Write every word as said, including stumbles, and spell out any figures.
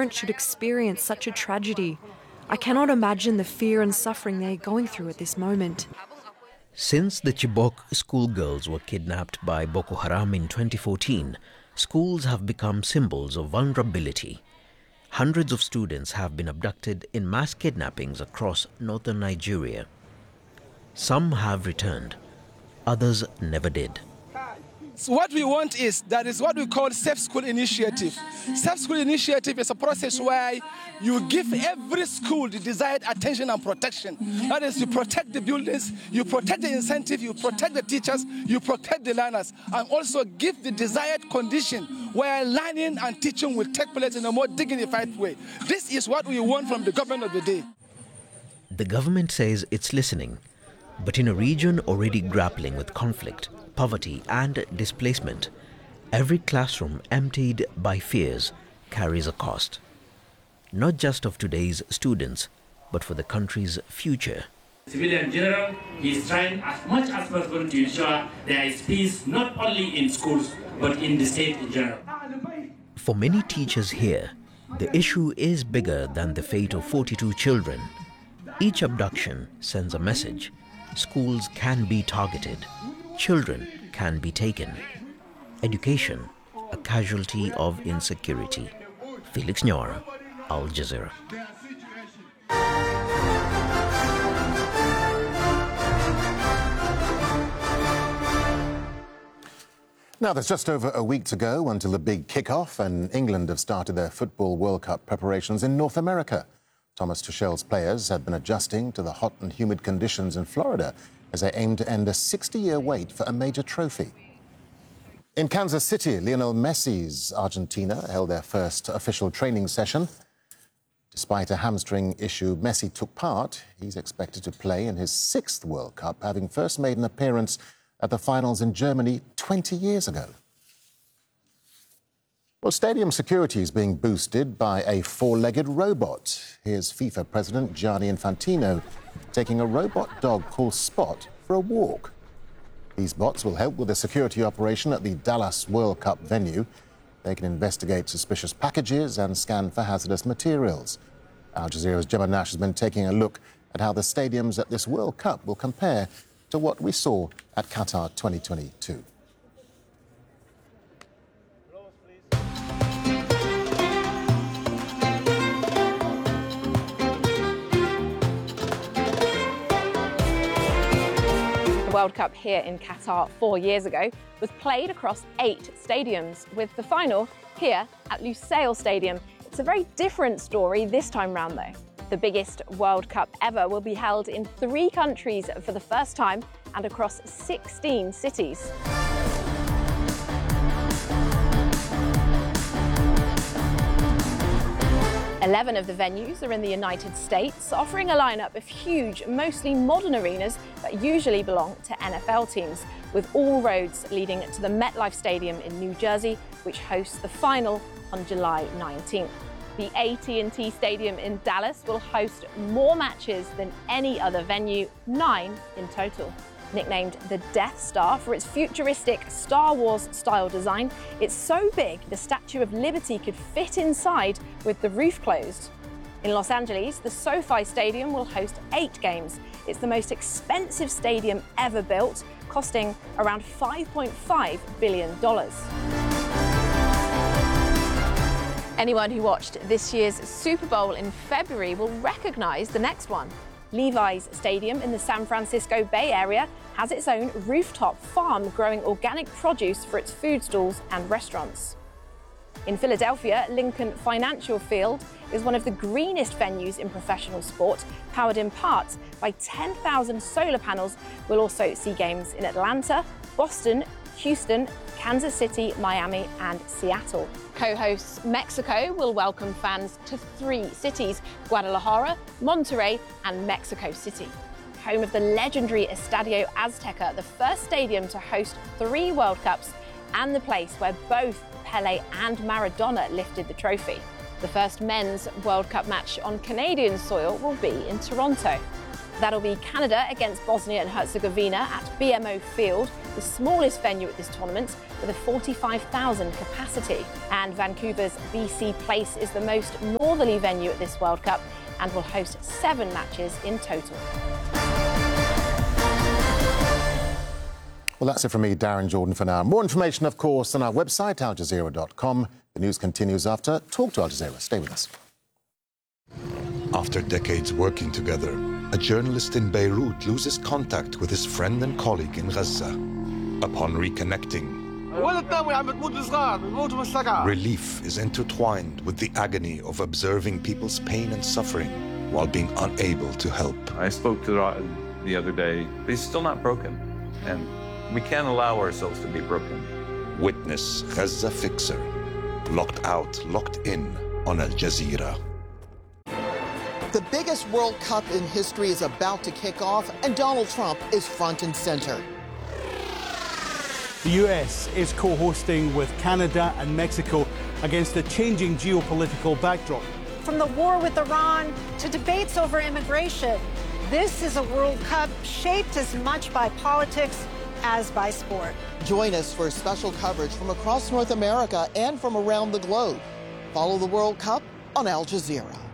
parents should experience such a tragedy. I cannot imagine the fear and suffering they are going through at this moment. Since the Chibok schoolgirls were kidnapped by Boko Haram in twenty fourteen, schools have become symbols of vulnerability. Hundreds of students have been abducted in mass kidnappings across northern Nigeria. Some have returned, others never did. So what we want is, that is what we call Safe School Initiative. Safe School Initiative is a process where you give every school the desired attention and protection. That is, you protect the buildings, you protect the incentive, you protect the teachers, you protect the learners, and also give the desired condition where learning and teaching will take place in a more dignified way. This is what we want from the government of the day. The government says it's listening, but in a region already grappling with conflict, poverty and displacement, every classroom emptied by fears carries a cost. Not just of today's students, but for the country's future. Civilian general, he is trying as much as possible to ensure there is peace not only in schools, but in the state in general. For many teachers here, the issue is bigger than the fate of forty-two children. Each abduction sends a message. Schools can be targeted. Children can be taken. Education, a casualty of insecurity. Felix Nyora, Al Jazeera. Now, there's just over a week to go until the big kick-off, and England have started their Football World Cup preparations in North America. Thomas Tuchel's players had been adjusting to the hot and humid conditions in Florida as they aim to end a sixty-year wait for a major trophy. In Kansas City, Lionel Messi's Argentina held their first official training session. Despite a hamstring issue, Messi took part. He's expected to play in his sixth World Cup, having first made an appearance at the finals in Germany twenty years ago. Well, stadium security is being boosted by a four-legged robot. Here's FIFA President Gianni Infantino taking a robot dog called Spot for a walk. These bots will help with the security operation at the Dallas World Cup venue. They can investigate suspicious packages and scan for hazardous materials. Al Jazeera's Gemma Nash has been taking a look at how the stadiums at this World Cup will compare to what we saw at Qatar twenty twenty-two. The World Cup here in Qatar four years ago was played across eight stadiums, with the final here at Lusail Stadium. It's a very different story this time round, though. The biggest World Cup ever will be held in three countries for the first time and across sixteen cities. Eleven of the venues are in the United States, offering a lineup of huge, mostly modern arenas that usually belong to N F L teams, with all roads leading to the MetLife Stadium in New Jersey, which hosts the final on July nineteenth. The A T and T Stadium in Dallas will host more matches than any other venue, nine in total. Nicknamed the Death Star for its futuristic Star Wars-style design, it's so big the Statue of Liberty could fit inside with the roof closed. In Los Angeles, the SoFi Stadium will host eight games. It's the most expensive stadium ever built, costing around five point five billion dollars. Anyone who watched this year's Super Bowl in February will recognize the next one. Levi's Stadium in the San Francisco Bay Area has its own rooftop farm growing organic produce for its food stalls and restaurants. In Philadelphia, Lincoln Financial Field is one of the greenest venues in professional sport, powered in part by ten thousand solar panels. We'll also see games in Atlanta, Boston, Houston, Kansas City, Miami and Seattle. Co-hosts Mexico will welcome fans to three cities, Guadalajara, Monterrey and Mexico City. Home of the legendary Estadio Azteca, the first stadium to host three World Cups and the place where both Pelé and Maradona lifted the trophy. The first men's World Cup match on Canadian soil will be in Toronto. That'll be Canada against Bosnia and Herzegovina at B M O Field, the smallest venue at this tournament with a forty-five thousand capacity. And Vancouver's B C Place is the most northerly venue at this World Cup and will host seven matches in total. Well, that's it from me, Darren Jordan, for now. More information, of course, on our website, al jazeera dot com. The news continues after Talk to Al Jazeera. Stay with us. After decades working together, a journalist in Beirut loses contact with his friend and colleague in Gaza. Upon reconnecting, relief is intertwined with the agony of observing people's pain and suffering while being unable to help. I spoke to Rod the other day. He's still not broken, and we can't allow ourselves to be broken. Witness Gaza Fixer, locked out, locked in on Al Jazeera. The biggest World Cup in history is about to kick off, and Donald Trump is front and center. The U S is co-hosting with Canada and Mexico against a changing geopolitical backdrop. From the war with Iran to debates over immigration, this is a World Cup shaped as much by politics as by sport. Join us for special coverage from across North America and from around the globe. Follow the World Cup on Al Jazeera.